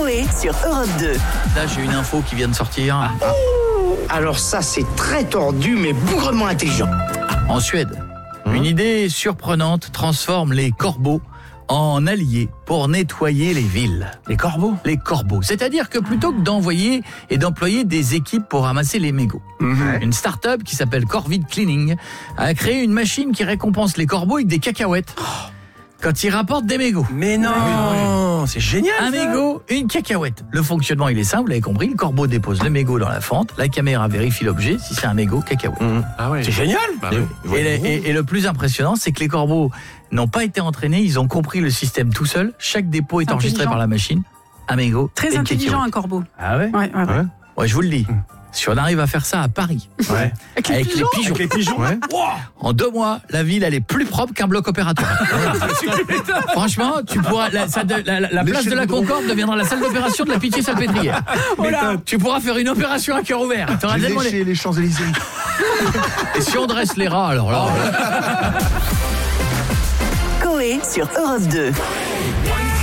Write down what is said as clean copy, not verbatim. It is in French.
Coé sur Europe 2. Là, j'ai une info qui vient de sortir. Alors ça, c'est très tordu, mais bougrement intelligent. En Suède, une idée surprenante transforme les corbeaux en alliés pour nettoyer les villes. Les corbeaux. Les corbeaux. C'est-à-dire que plutôt que d'envoyer et d'employer des équipes pour ramasser les mégots, une start-up qui s'appelle Corvid Cleaning a créé une machine qui récompense les corbeaux avec des cacahuètes quand ils rapportent des mégots. Mais non, c'est génial. Un mégot, une cacahuète. Le fonctionnement, il est simple, vous l'avez compris. Le corbeau dépose le mégot dans la fente. La caméra vérifie l'objet. Si c'est un mégot, cacahuète. Ah ouais. C'est génial. Et le plus impressionnant, c'est que les corbeaux n'ont pas été entraînés. Ils ont compris le système tout seuls. Chaque dépôt est enregistré par la machine. Un mégot. Très et une intelligent, cacahuète. un corbeau. Ah ouais. Ouais, je vous le dis. Si on arrive à faire ça à Paris, Ouais. avec les pigeons, Avec les pigeons. Ouais. en 2 mois, la ville, elle est plus propre qu'un bloc opératoire. Franchement, tu pourras, la place de la Concorde deviendra la salle d'opération de la Pitié-Salpêtrière. Tu pourras faire une opération à cœur ouvert. T'auras J'ai tellement léché les Champs-Élysées. Et si on dresse les rats, alors là... Coé sur Europe 2.